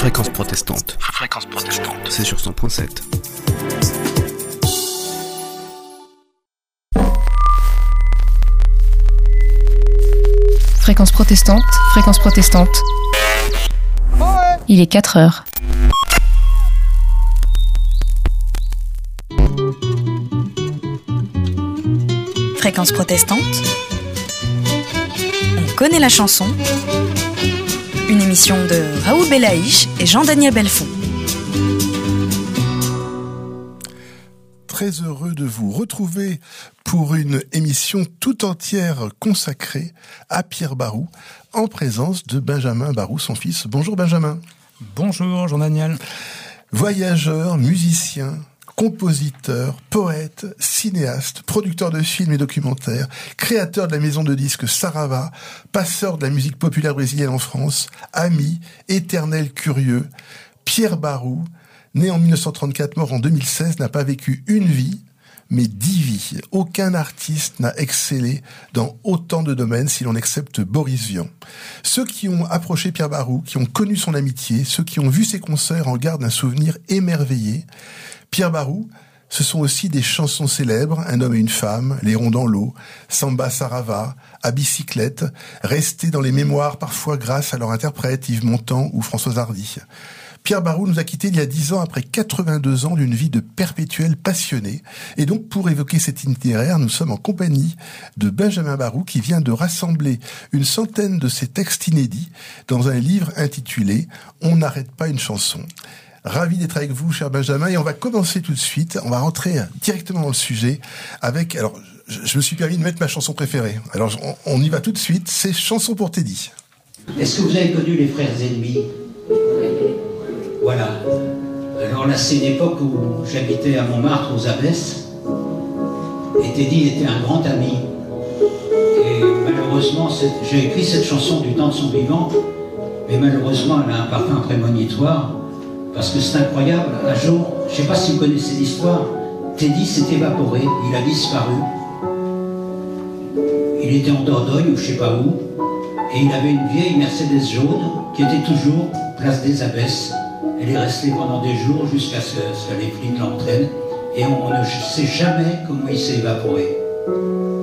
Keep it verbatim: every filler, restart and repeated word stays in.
Fréquence protestante. Fréquence protestante. C'est sur cent point sept. Fréquence protestante, fréquence protestante. Il est quatre heures. Fréquence protestante. On connaît la chanson. Une émission de Raoul Belaïch et Jean-Daniel Belfond. Très heureux de vous retrouver pour une émission tout entière consacrée à Pierre Barou, en présence de Benjamin Barou, son fils. Bonjour Benjamin. Bonjour Jean-Daniel. Voyageur, musicien, compositeur, poète, cinéaste, producteur de films et documentaires, créateur de la maison de disques Sarava, passeur de la musique populaire brésilienne en France, ami, éternel curieux, Pierre Barou, né en dix-neuf cent trente-quatre, mort en deux mille seize, n'a pas vécu une vie, mais dix vies. Aucun artiste n'a excellé dans autant de domaines si l'on accepte Boris Vian. Ceux qui ont approché Pierre Barou, qui ont connu son amitié, ceux qui ont vu ses concerts en gardent un souvenir émerveillé. Pierre Barou, ce sont aussi des chansons célèbres, Un homme et une femme, Les ronds dans l'eau, Samba Sarava, À bicyclette, restées dans les mémoires parfois grâce à leur interprète Yves Montand ou Françoise Hardy. Pierre Barou nous a quittés il y a dix ans après quatre-vingt-deux ans d'une vie de perpétuel passionné. Et donc, pour évoquer cet itinéraire, nous sommes en compagnie de Benjamin Barou qui vient de rassembler une centaine de ses textes inédits dans un livre intitulé « On n'arrête pas une chanson ». Ravi d'être avec vous, cher Benjamin, et on va commencer tout de suite. On va rentrer directement dans le sujet avec... Alors, je, je me suis permis de mettre ma chanson préférée. Alors, on, on y va tout de suite. C'est Chanson pour Teddy. Est-ce que vous avez connu les frères ennemis ? Voilà. Alors là, c'est une époque où j'habitais à Montmartre, aux Abbesses, et Teddy était un grand ami. Et malheureusement, j'ai écrit cette chanson du temps de son vivant, mais malheureusement, elle a un parfum prémonitoire. Parce que c'est incroyable, un jour, je ne sais pas si vous connaissez l'histoire, Teddy s'est évaporé, il a disparu. Il était en Dordogne ou je ne sais pas où, et il avait une vieille Mercedes jaune qui était toujours place des Abbesses. Elle est restée pendant des jours jusqu'à ce, ce que les flics l'entraînent, et on, on ne sait jamais comment il s'est évaporé.